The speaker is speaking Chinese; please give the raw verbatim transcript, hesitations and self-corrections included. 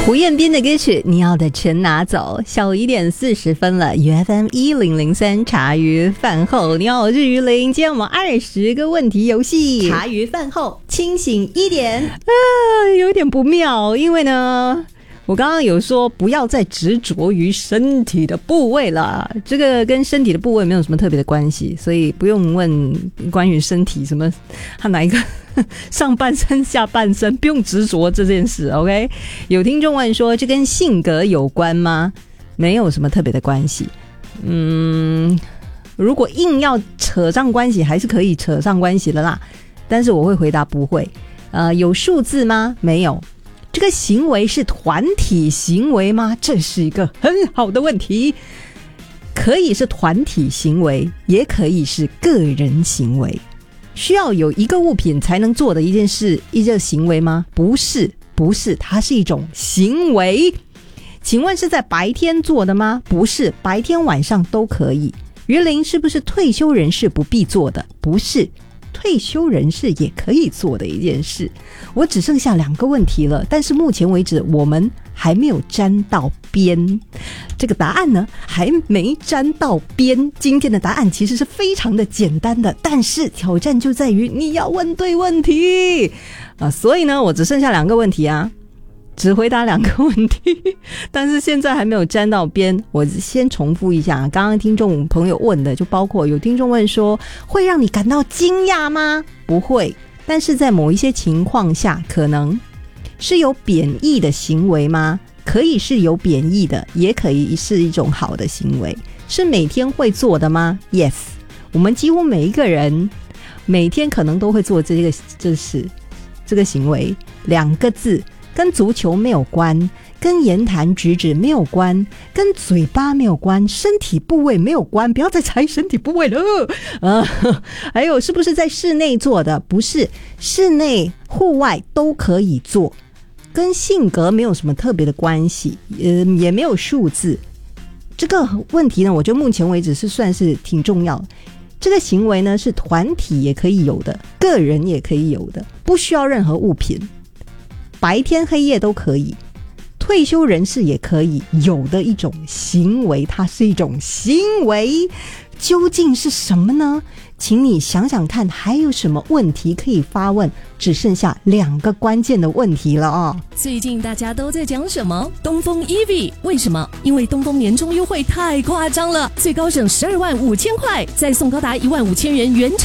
胡彦斌的歌曲你要的全拿走。下午一点四十分了 U F M 一零零三茶余饭后，你好，我是于玲。今天我们二十个问题游戏， 茶余饭后清醒一点啊，有点不妙，因为呢我刚刚有说不要再执着于身体的部位了，这个跟身体的部位没有什么特别的关系，所以不用问关于身体什么他哪一个上半身下半身，不用执着这件事 OK。 有听众问说这跟性格有关吗？没有什么特别的关系。嗯，如果硬要扯上关系还是可以扯上关系的啦，但是我会回答不会。呃，有数字吗？没有。这个行为是团体行为吗？这是一个很好的问题。可以是团体行为，也可以是个人行为。需要有一个物品才能做的一件事，一个行为吗？不是，不是，它是一种行为。请问是在白天做的吗？不是，白天晚上都可以。于玲，是不是退休人士不必做的？不是，退休人士也可以做的一件事。我只剩下两个问题了，但是目前为止我们还没有沾到边。这个答案呢还没沾到边。今天的答案其实是非常的简单的，但是挑战就在于你要问对问题啊！所以呢我只剩下两个问题啊，只回答两个问题，但是现在还没有沾到边。我先重复一下刚刚听众朋友问的，就包括有听众问说会让你感到惊讶吗？不会，但是在某一些情况下可能。是有贬义的行为吗？可以是有贬义的，也可以是一种好的行为。是每天会做的吗？ Yes， 我们几乎每一个人每天可能都会做这个这事这个行为。两个字，跟足球没有关，跟言谈举止没有关，跟嘴巴没有关，身体部位没有关，不要再猜身体部位了。呃，还有是不是在室内做的？不是，室内户外都可以做，跟性格没有什么特别的关系，呃，也没有数字。这个问题呢，我觉得目前为止是算是挺重要的。这个行为呢，是团体也可以有的，个人也可以有的，不需要任何物品，白天黑夜都可以，退休人士也可以有的一种行为。它是一种行为，究竟是什么呢？请你想想看还有什么问题可以发问，只剩下两个关键的问题了哦。 最近大家都在讲什么？东风 E V， 为什么？因为东风年终优惠太夸张了，最高省十二万五千块，再送高达一万五千元原